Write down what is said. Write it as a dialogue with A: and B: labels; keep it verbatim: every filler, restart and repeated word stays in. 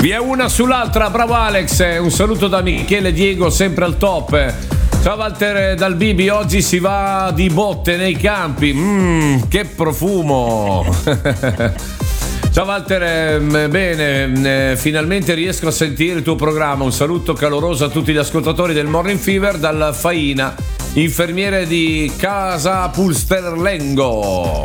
A: Via una sull'altra, bravo Alex. Un saluto da Michele Diego, sempre al top. Ciao Walter dal Bibi, oggi si va di botte nei campi. Mmm, che profumo. Ciao Walter, bene, finalmente riesco a sentire il tuo programma. Un saluto caloroso a tutti gli ascoltatori del Morning Fever dal Faina, infermiere di Casa Pulsterlengo.